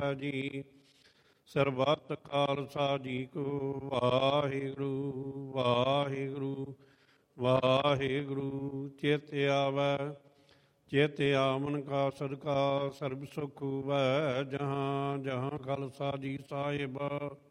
ਜੀ। ਸਰਬੱਤ ਖਾਲਸਾ ਜੀ ਕੋ ਵਾਹਿਗੁਰੂ ਵਾਹਿਗੁਰੂ ਵਾਹਿਗੁਰੂ। ਚਿਤ ਆਵੈ ਚਿਤ ਆਮਨ ਕਾ ਸਦਕਾ ਸਰਬ ਸੁਖ ਹੋਵੈ। ਜਹਾਂ ਜਹਾਂ ਖਾਲਸਾ ਜੀ ਸਾਹਿਬ।